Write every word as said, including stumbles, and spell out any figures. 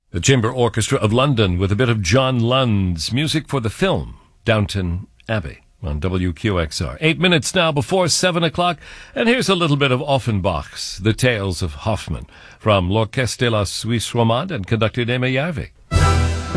The Chamber Orchestra of London with a bit of John Lund's music for the film Downton Abbey on W Q X R. Eight minutes now before seven o'clock, and here's a little bit of Offenbach's The Tales of Hoffmann from L'Orchestre de la Suisse Romande and conducted Emma Järvik.